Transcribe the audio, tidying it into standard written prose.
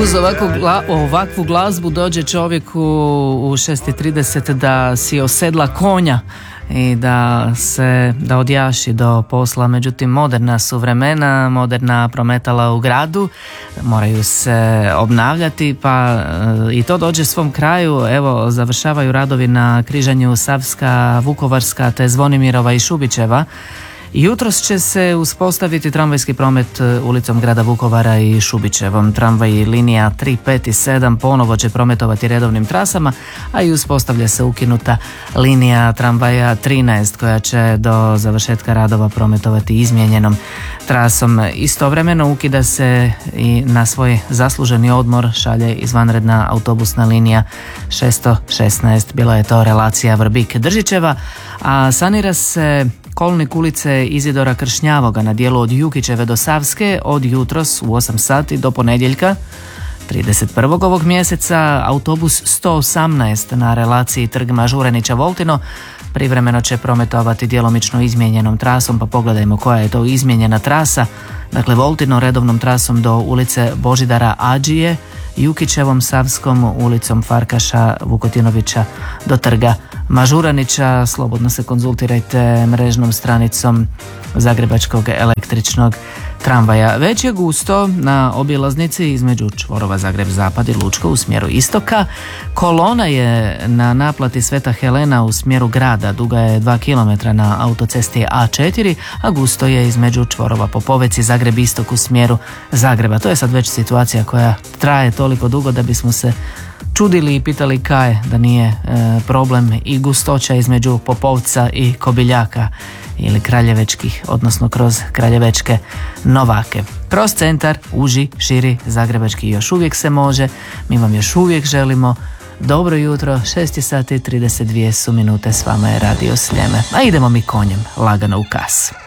Uz ovakvu glazbu dođe čovjek u 6:30 da si osedla konja i da odjaši do posla. Međutim, moderna su vremena, moderna prometala u gradu, moraju se obnavljati, pa i to dođe svom kraju. Evo, završavaju radovi na križanju Savska, Vukovarska te Zvonimirova i Šubićeva. Jutros će se uspostaviti tramvajski promet ulicom grada Vukovara i Šubićevom. Tramvaj linija 3, 5 i 7 ponovo će prometovati redovnim trasama, a i uspostavlja se ukinuta linija tramvaja 13 koja će do završetka radova prometovati izmijenjenom trasom. Istovremeno ukida se i na svoj zasluženi odmor šalje izvanredna autobusna linija 616. Bila je to relacija Vrbik-Držićeva, a sanira se kolnik ulice Izidora Kršnjavoga na dijelu od Jukićeve do Savske od jutros u 8 sati do ponedjeljka 31. ovog mjeseca. Autobus 118 na relaciji Trg Mažuranića-Voltino privremeno će prometovati djelomično izmijenjenom trasom, pa pogledajmo koja je to izmijenjena trasa. Dakle, Voltino redovnom trasom do ulice Božidara Adžije, Jukićevom, Savskom, ulicom Farkaša Vukotinovića do Trga Mažuranića. Slobodno se konzultirajte mrežnom stranicom Zagrebačkog električnog tramvaja. Već je gusto na obilaznici između čvorova Zagreb-Zapad i Lučko u smjeru istoka. Kolona je na naplati Sveta Helena u smjeru grada, duga je 2 km na autocesti A4, a gusto je između čvorova Popovec i Zagreb-istok u smjeru Zagreba. To je sad već situacija koja traje toliko dugo da bismo se čudili i pitali kaj da nije problem i gustoća između Popovca i Kobiljaka ili kraljevečkih, odnosno kroz kraljevečke novake. Kroz centar, uži, širi, zagrebački još uvijek se može. Mi vam još uvijek želimo dobro jutro, 6:32 su minute, s vama je Radio Sljeme. A idemo mi konjem lagano u kas.